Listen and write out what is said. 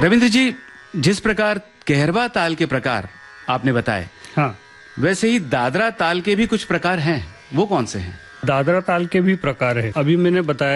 रविंद्र जी, जिस प्रकार कहरवा ताल के प्रकार आपने बताए, हाँ, वैसे ही दादरा ताल के भी कुछ प्रकार हैं, वो कौन से हैं? दादरा ताल के भी प्रकार है। अभी मैंने बताया